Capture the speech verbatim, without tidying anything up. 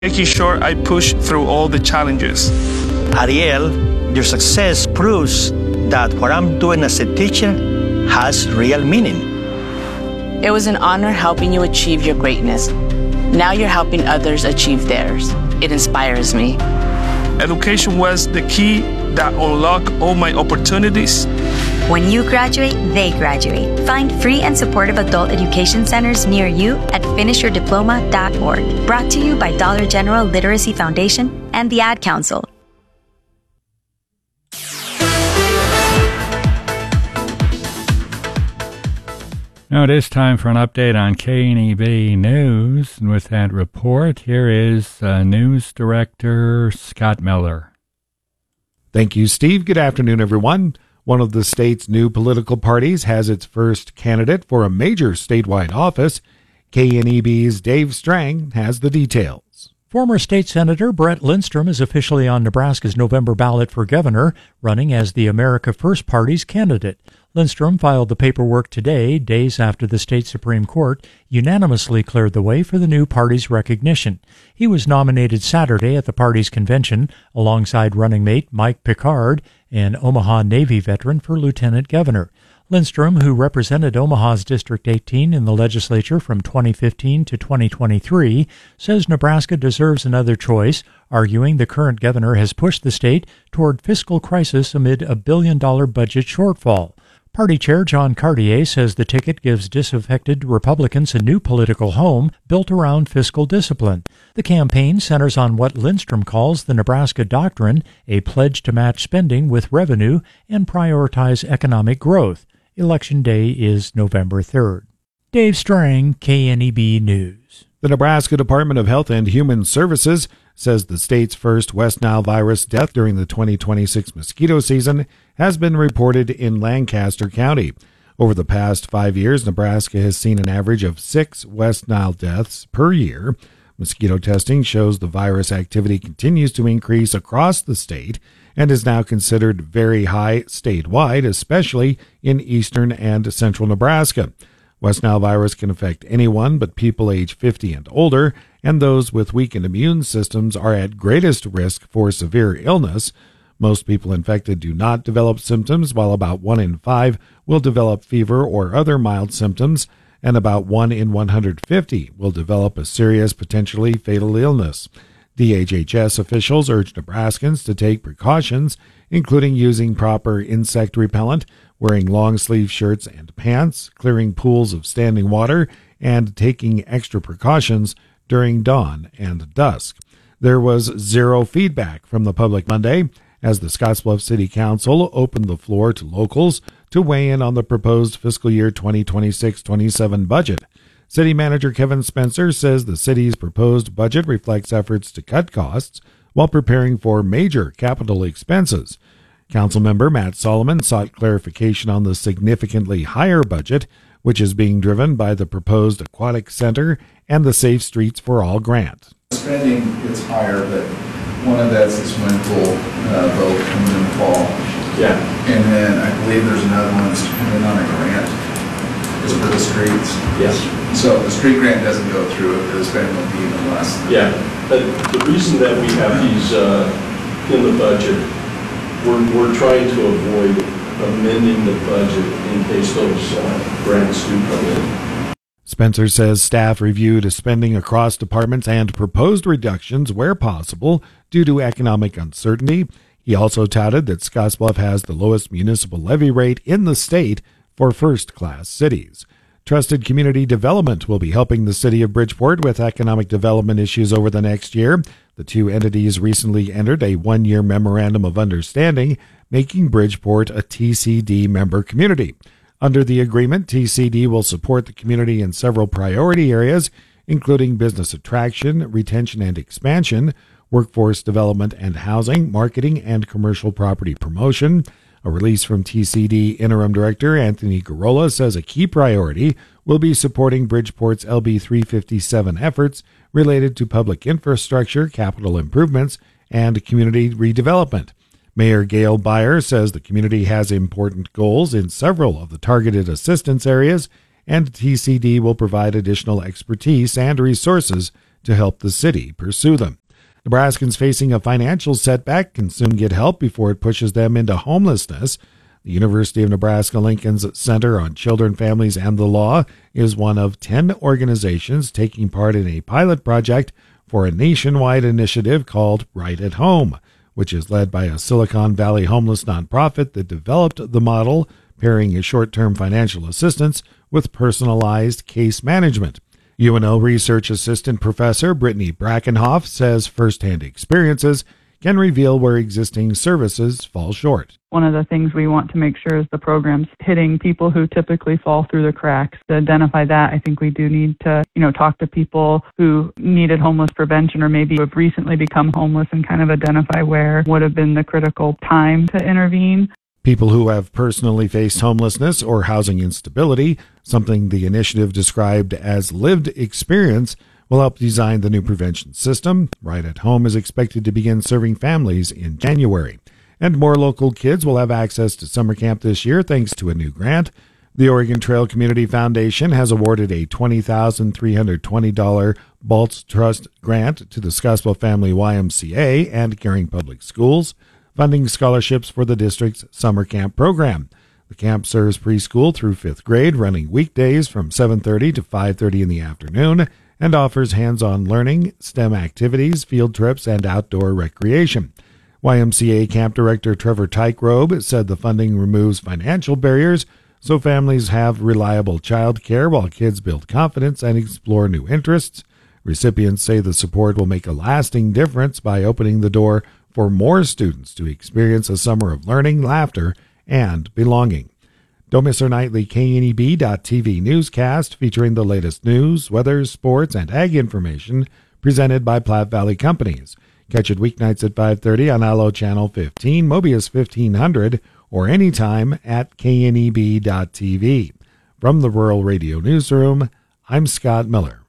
making sure I push through all the challenges. Ariel, your success proves that what I'm doing as a teacher has real meaning. It was an honor helping you achieve your greatness. Now you're helping others achieve theirs. It inspires me. Education was the key that unlocked all my opportunities. When you graduate, they graduate. Find free and supportive adult education centers near you at finish your diploma dot org. Brought to you by Dollar General Literacy Foundation and the Ad Council. Now it is time for an update on K N E B News. And with that report, here is uh, News Director Scott Miller. Thank you, Steve. Good afternoon, everyone. One of the state's new political parties has its first candidate for a major statewide office. K N E B's Dave Strang has the details. Former State Senator Brett Lindstrom is officially on Nebraska's November ballot for governor, running as the America First Party's candidate. Lindstrom filed the paperwork today, days after the state Supreme Court unanimously cleared the way for the new party's recognition. He was nominated Saturday at the party's convention alongside running mate Mike Picard, an Omaha Navy veteran, for lieutenant governor. Lindstrom, who represented Omaha's District eighteen in the legislature from twenty fifteen to twenty twenty-three, says Nebraska deserves another choice, arguing the current governor has pushed the state toward fiscal crisis amid a billion-dollar budget shortfall. Party Chair John Cartier says the ticket gives disaffected Republicans a new political home built around fiscal discipline. The campaign centers on what Lindstrom calls the Nebraska Doctrine, a pledge to match spending with revenue and prioritize economic growth. Election Day is November third. Dave Strang, K N E B News. The Nebraska Department of Health and Human Services says the state's first West Nile virus death during the twenty twenty-six mosquito season has been reported in Lancaster County. Over the past five years, Nebraska has seen an average of six West Nile deaths per year. Mosquito testing shows the virus activity continues to increase across the state and is now considered very high statewide, especially in eastern and central Nebraska. West Nile virus can affect anyone but people age fifty and older, and those with weakened immune systems are at greatest risk for severe illness. Most people infected do not develop symptoms, while about one in five will develop fever or other mild symptoms, and about one in one hundred fifty will develop a serious, potentially fatal illness. D H H S officials urge Nebraskans to take precautions, including using proper insect repellent, wearing long-sleeve shirts and pants, clearing pools of standing water, and taking extra precautions during dawn and dusk. There was zero feedback from the public Monday as the Scottsbluff City Council opened the floor to locals to weigh in on the proposed fiscal year twenty twenty-six twenty-seven budget. City Manager Kevin Spencer says the city's proposed budget reflects efforts to cut costs while preparing for major capital expenses. Councilmember Matt Solomon sought clarification on the significantly higher budget, which is being driven by the proposed aquatic center and the Safe Streets for All grant. Spending is higher, but one of that's the swimming pool uh, vote coming in the fall. Yeah. And then I believe there's another one that's dependent on a grant. Is for the streets. Yes. So if the street grant doesn't go through, the spending will be even less. Yeah. But the reason that we have these uh, in the budget, we're, we're trying to avoid amending the budget in case those uh, grants do come in. Spencer says staff reviewed spending across departments and proposed reductions where possible due to economic uncertainty. He also touted that Scottsbluff has the lowest municipal levy rate in the state for first-class cities. Trusted Community Development will be helping the city of Bridgeport with economic development issues over the next year. The two entities recently entered a one-year memorandum of understanding, making Bridgeport a T C D member community. Under the agreement, T C D will support the community in several priority areas, including business attraction, retention and expansion, workforce development and housing, marketing and commercial property promotion. A release from T C D Interim Director Anthony Garola says a key priority will be supporting Bridgeport's L B three fifty-seven efforts related to public infrastructure, capital improvements, and community redevelopment. Mayor Gail Beyer says the community has important goals in several of the targeted assistance areas, and T C D will provide additional expertise and resources to help the city pursue them. Nebraskans facing a financial setback can soon get help before it pushes them into homelessness. The University of Nebraska-Lincoln's Center on Children, Families, and the Law is one of ten organizations taking part in a pilot project for a nationwide initiative called Right at Home, which is led by a Silicon Valley homeless nonprofit that developed the model, pairing a short-term financial assistance with personalized case management. U N O Research Assistant Professor Brittany Brackenhoff says firsthand experiences can reveal where existing services fall short. One of the things we want to make sure is the program's hitting people who typically fall through the cracks. To identify that, I think we do need to, you know, talk to people who needed homeless prevention or maybe have recently become homeless and kind of identify where would have been the critical time to intervene. People who have personally faced homelessness or housing instability, something the initiative described as lived experience, will help design the new prevention system. Right at Home is expected to begin serving families in January. And more local kids will have access to summer camp this year thanks to a new grant. The Oregon Trail Community Foundation has awarded a twenty thousand three hundred twenty dollars Baltz Trust grant to the Scottsville Family Y M C A and Gering Public Schools, funding scholarships for the district's summer camp program. The camp serves preschool through fifth grade, running weekdays from seven thirty to five thirty in the afternoon, and offers hands-on learning, STEM activities, field trips, and outdoor recreation. Y M C A Camp Director Trevor Tykerobe said the funding removes financial barriers so families have reliable child care while kids build confidence and explore new interests. Recipients say the support will make a lasting difference by opening the door for more students to experience a summer of learning, laughter, and belonging. Don't miss our nightly K N E B dot T V newscast featuring the latest news, weather, sports, and ag information presented by Platte Valley Companies. Catch it weeknights at five thirty on A L O Channel fifteen, Mobius fifteen hundred, or anytime at K N E B dot T V. From the Rural Radio Newsroom, I'm Scott Miller.